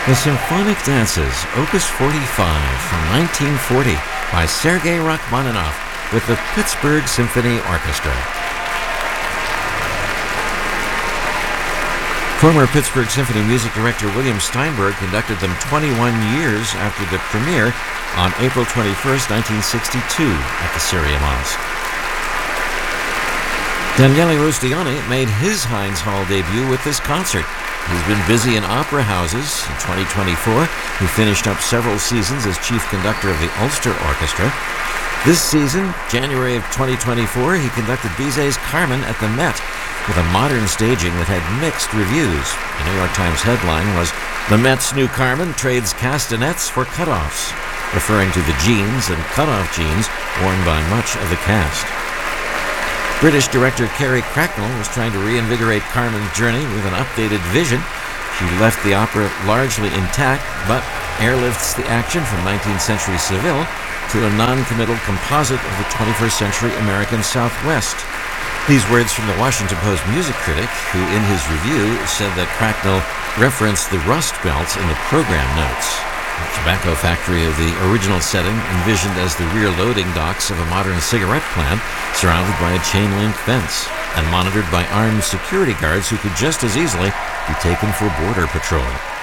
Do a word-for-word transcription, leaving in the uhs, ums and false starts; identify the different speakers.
Speaker 1: The Symphonic Dances, Opus forty-five from nineteen forty by Sergei Rachmaninoff with the Pittsburgh Symphony Orchestra. Former Pittsburgh Symphony music director William Steinberg conducted them twenty-one years after the premiere on April twenty-first, nineteen sixty-two at the Syria Mosque. Daniele Rustioni made his Heinz Hall debut with this concert. He's been busy in opera houses. In twenty twenty-four, he finished up several seasons as chief conductor of the Ulster Orchestra. This season, January of twenty twenty-four, he conducted Bizet's Carmen at the Met with a modern staging that had mixed reviews. The New York Times headline was, "The Met's new Carmen trades castanets for cutoffs," referring to the jeans and cutoff jeans worn by much of the cast. British director Kerry Cracknell was trying to reinvigorate Carmen's journey with an updated vision. She left the opera largely intact, but airlifts the action from nineteenth century Seville to a non-committal composite of the twenty-first century American Southwest. These words from the Washington Post music critic, who in his review said that Cracknell referenced the Rust Belt in the program notes. The tobacco factory of the original setting, envisioned as the rear loading docks of a modern cigarette plant, surrounded by a chain-link fence, and monitored by armed security guards who could just as easily be taken for border patrol.